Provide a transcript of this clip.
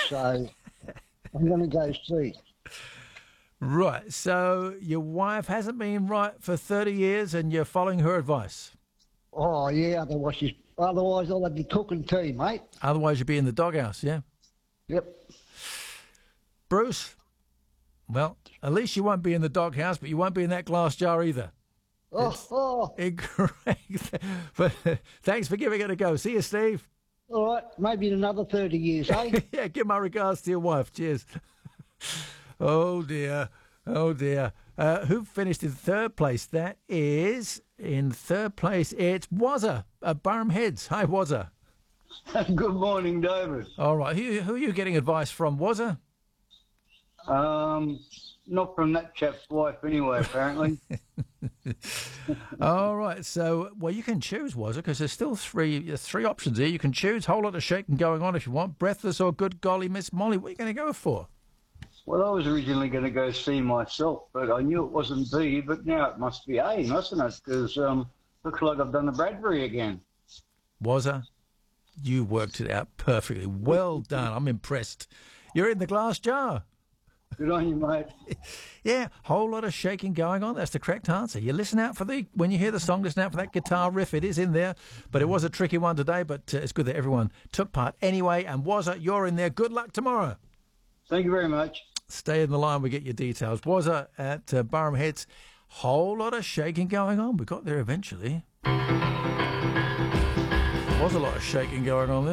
so I'm going to go C. Right, so your wife hasn't been right for 30 years and you're following her advice. Oh, yeah, otherwise I'll have the cooking tea, mate. Otherwise you'd be in the doghouse, yeah? Yep. Bruce, well, at least you won't be in the doghouse, but you won't be in that glass jar either. Incorrect. But thanks for giving it a go. See you, Steve. All right, maybe in another 30 years, eh? Yeah, give my regards to your wife. Cheers. Oh, dear. Oh, dear. Who finished in third place? That is, in third place, it's Wazza at Barham Heads. Hi, Wazza. Good morning, David. All right. Who are you getting advice from, Wazza? Not from that chap's wife anyway, apparently. All right. So, well, you can choose, Wazza, because there's still three options here. You can choose whole lot of shaking going on if you want, breathless or good golly, Miss Molly. What are you going to go for? Well, I was originally going to go C myself, but I knew it wasn't B, but now it must be A, mustn't it? Because looks like I've done the Bradbury again. Wazza, you worked it out perfectly. Well done. I'm impressed. You're in the glass jar. Good on you, mate. Yeah, whole lot of shaking going on. That's the correct answer. You listen out for when you hear the song, listen out for that guitar riff. It is in there, but it was a tricky one today, but it's good that everyone took part anyway. And Wazza, you're in there. Good luck tomorrow. Thank you very much. Stay in the line. We get your details. Wazza at Barham Heads. Whole lot of shaking going on. We got there eventually. Was a lot of shaking going on there.